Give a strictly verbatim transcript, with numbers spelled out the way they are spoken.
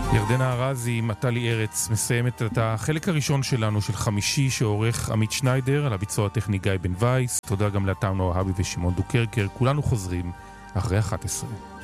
ירדנה ארזי, מטלי ארץ, מסיימת את החלק הראשון שלנו של חמישי שעורך עמית שניידר, על הביצוע הטכני גיא בן וייס. תודה גם לתאונו אוהבי ושמעון דוקרקר. כולנו חוזרים אחרי אחת עשרה.